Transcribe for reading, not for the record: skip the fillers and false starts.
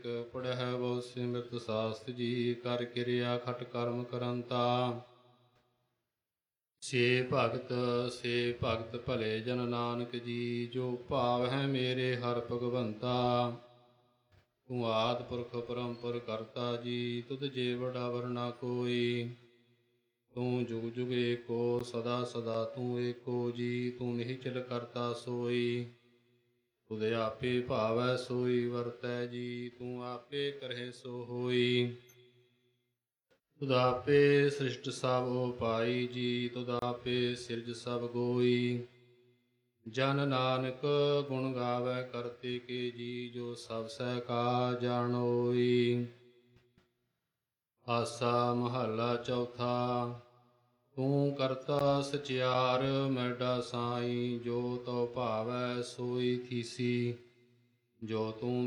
ਏਕ ਪੜਹਿ ਬਹੁ ਸਿਮਰਤ ਸਾਸਤ ਜੀ। ਕਰ ਕਿਰਿਆ ਖਟ ਕਰਮ ਕਰੰਤਾ। ਸੇ ਭਗਤ ਭਲੇ ਜਨ ਨਾਨਕ ਜੀ। ਜੋ ਭਾਵ ਹੈ ਮੇਰੇ ਹਰਿ ਭਗਵੰਤਾ। ਤੂੰ ਆਦਿ ਪੁਰਖ ਪਰੰਪਰ ਕਰਤਾ ਜੀ। ਤੁਧ ਜੇ ਵਡਾਵਰ ਨਾ ਕੋਈ। ਤੂੰ ਜੁਗ ਜੁਗ ਏਕੋ ਸਦਾ ਸਦਾ ਤੂੰ ਏਕੋ ਜੀ। ਤੂੰ ਨਿਹਚਲ ਕਰਤਾ ਸੋਈ। ਤੁਧ ਆਪੇ ਭਾਵੈ ਸੋਈ ਵਰਤੈ ਜੀ। ਤੂੰ ਆਪੇ ਕਰਹਿ ਸੋ ਹੋਈ। ਤੁਧ ਆਪੇ ਸ੍ਰਿਸ਼ਟ ਸਭ ਉਪਾਈ ਜੀ। ਤੁਧ ਆਪੇ ਸਿਰਜ ਸਭ ਗੋਈ। ਜਨ ਨਾਨਕ ਗੁਣ ਗਾਵੈ ਕਰਤੇ ਕੇ ਜੀ। ਜੋ ਸਭ ਸਹਿ ਕਾ ਜਾਣੋਈ। ਆਸਾ ਮਹੱਲਾ ਚੌਥਾ। ਤੂੰ ਕਰਤਾ ਸਚਿਆਰ ਮੈਡਾ ਸਾਈ। ਜੋ ਤਉ ਭਾਵੈ ਸੋਈ ਥੀਸੀ। ਜੋ ਤੂੰ